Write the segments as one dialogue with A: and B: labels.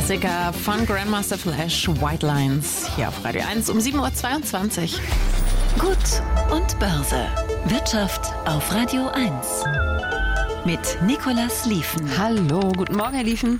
A: Klassiker von Grandmaster Flash, White Lines, hier auf Radio 1 um 7.22 Uhr.
B: Gut und Börse. Wirtschaft auf Radio 1. Mit Nicolas Lieven.
A: Hallo, guten Morgen, Herr Lieven.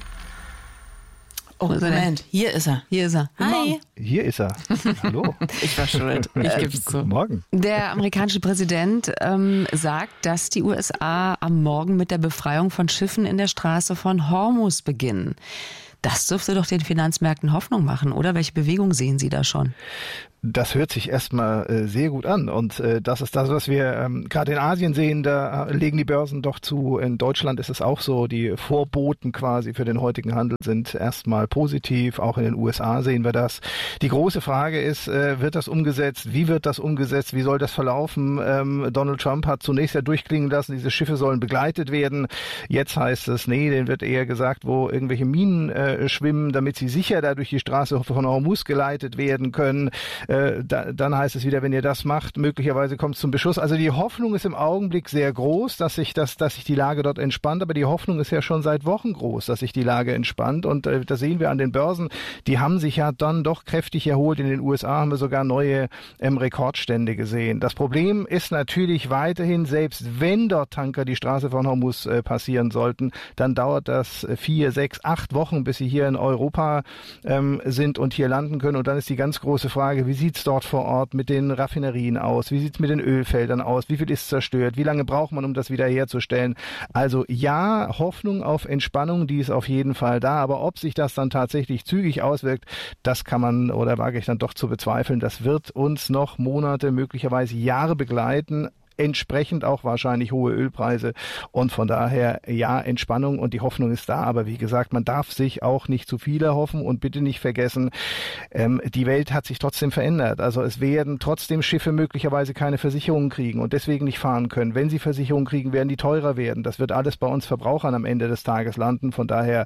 A: Oh, Moment, hier ist er.
C: Hier ist er.
A: Hi.
D: Hier ist er. Hallo.
A: Ich war schuld. Ich gebe es zu.
D: Guten Morgen.
C: Der amerikanische Präsident sagt, dass die USA am Morgen mit der Befreiung von Schiffen in der Straße von Hormuz beginnen. Das dürfte doch den Finanzmärkten Hoffnung machen, oder? Welche Bewegung sehen Sie da schon?
D: Das hört sich erstmal sehr gut an und das ist das, was wir gerade in Asien sehen, da legen die Börsen doch zu. In Deutschland ist es auch so, die Vorboten quasi für den heutigen Handel sind erstmal positiv, auch in den USA sehen wir das. Die große Frage ist, wird das umgesetzt, wie wird das umgesetzt, wie soll das verlaufen? Donald Trump hat zunächst ja durchklingen lassen, diese Schiffe sollen begleitet werden. Jetzt heißt es, nee, denen wird eher gesagt, wo irgendwelche Minen schwimmen, damit sie sicher da durch die Straße von Hormuz geleitet werden können. Dann heißt es wieder, wenn ihr das macht, möglicherweise kommt es zum Beschuss. Also die Hoffnung ist im Augenblick sehr groß, dass sich die Lage dort entspannt, aber die Hoffnung ist ja schon seit Wochen groß, dass sich die Lage entspannt und das sehen wir an den Börsen, die haben sich ja dann doch kräftig erholt. In den USA haben wir sogar neue Rekordstände gesehen. Das Problem ist natürlich weiterhin, selbst wenn dort Tanker die Straße von Hormuz passieren sollten, dann dauert das 4, 6, 8 Wochen, bis sie hier in Europa sind und hier landen können und dann ist die ganz große Frage, wie sieht es dort vor Ort mit den Raffinerien aus? Wie sieht es mit den Ölfeldern aus? Wie viel ist zerstört? Wie lange braucht man, um das wiederherzustellen? Also ja, Hoffnung auf Entspannung, die ist auf jeden Fall da. Aber ob sich das dann tatsächlich zügig auswirkt, das kann man oder wage ich dann doch zu bezweifeln. Das wird uns noch Monate, möglicherweise Jahre begleiten. Entsprechend auch wahrscheinlich hohe Ölpreise und von daher ja, Entspannung und die Hoffnung ist da, aber wie gesagt, man darf sich auch nicht zu viel erhoffen und bitte nicht vergessen, die Welt hat sich trotzdem verändert, also es werden trotzdem Schiffe möglicherweise keine Versicherungen kriegen und deswegen nicht fahren können. Wenn sie Versicherungen kriegen, werden die teurer werden, das wird alles bei uns Verbrauchern am Ende des Tages landen, von daher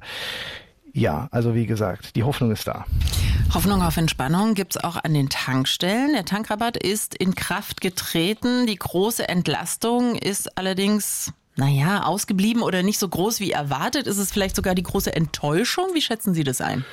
D: ja, also wie gesagt, die Hoffnung ist da.
A: Hoffnung auf Entspannung gibt es auch an den Tankstellen. Der Tankrabatt ist in Kraft getreten. Die große Entlastung ist allerdings, ausgeblieben oder nicht so groß wie erwartet. Ist es vielleicht sogar die große Enttäuschung? Wie schätzen Sie das ein?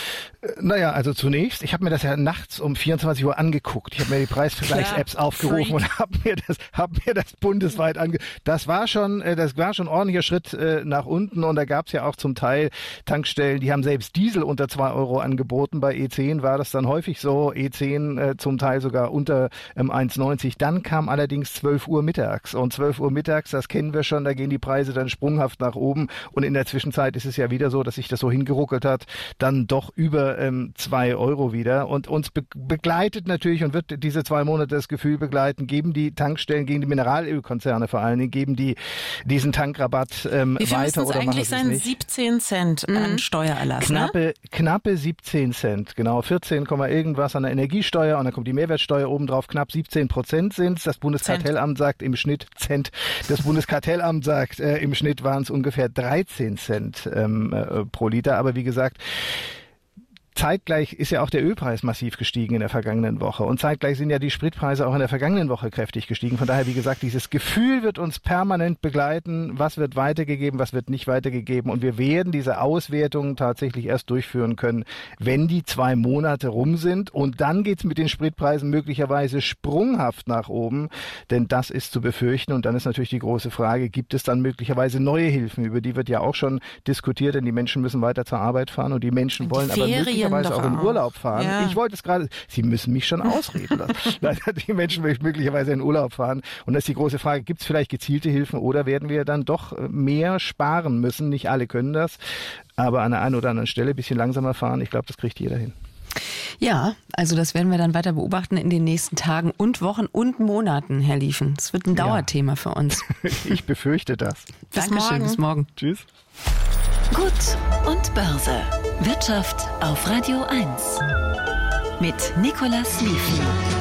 D: Also zunächst, ich habe mir das ja nachts um 24 Uhr angeguckt. Ich habe mir die Preisvergleichs-Apps aufgerufen und habe mir das bundesweit angeguckt. Das war schon ein ordentlicher Schritt nach unten und da gab es ja auch zum Teil Tankstellen, die haben selbst Diesel unter 2 Euro angeboten. Bei E10 war das dann häufig so, E10 zum Teil sogar unter 1,90. Dann kam allerdings 12 Uhr mittags und 12 Uhr mittags, das kennen wir schon, da gehen die Preise dann sprunghaft nach oben und in der Zwischenzeit ist es ja wieder so, dass sich das so hingeruckelt hat, dann doch über 2 Euro wieder und uns begleitet natürlich und wird diese 2 Monate das Gefühl begleiten, geben die Tankstellen, gegen die Mineralölkonzerne vor allen Dingen, geben die diesen Tankrabatt
A: wie viel
D: weiter oder machen
A: eigentlich
D: sie es
A: sein?
D: nicht?
A: 17 Cent an Steuererlass,
D: Knappe 17 Cent, genau, 14, irgendwas an der Energiesteuer und dann kommt die Mehrwertsteuer obendrauf, knapp 17% sind es. Das Bundeskartellamt sagt im Schnitt Cent. Das Bundeskartellamt sagt, im Schnitt waren es ungefähr 13 Cent pro Liter, aber wie gesagt, zeitgleich ist ja auch der Ölpreis massiv gestiegen in der vergangenen Woche und zeitgleich sind ja die Spritpreise auch in der vergangenen Woche kräftig gestiegen. Von daher, wie gesagt, dieses Gefühl wird uns permanent begleiten, was wird weitergegeben, was wird nicht weitergegeben und wir werden diese Auswertung tatsächlich erst durchführen können, wenn die 2 Monate rum sind und dann geht's mit den Spritpreisen möglicherweise sprunghaft nach oben, denn das ist zu befürchten und dann ist natürlich die große Frage, gibt es dann möglicherweise neue Hilfen, über die wird ja auch schon diskutiert, denn die Menschen müssen weiter zur Arbeit fahren und die Menschen wollen aber möglicherweise auch in Urlaub fahren. Ja. Ich wollte es gerade, Sie müssen mich schon ausreden lassen. Die Menschen möchten möglicherweise in Urlaub fahren. Und das ist die große Frage, gibt es vielleicht gezielte Hilfen oder werden wir dann doch mehr sparen müssen? Nicht alle können das, aber an der einen oder anderen Stelle ein bisschen langsamer fahren. Ich glaube, das kriegt jeder hin.
C: Ja, also das werden wir dann weiter beobachten in den nächsten Tagen und Wochen und Monaten, Herr Lieven. Das wird ein Dauerthema für uns.
D: Ich befürchte das.
C: Dankeschön, bis morgen.
D: Tschüss.
B: Gut und Börse. Wirtschaft auf Radio 1. Mit Nicolas Lieven.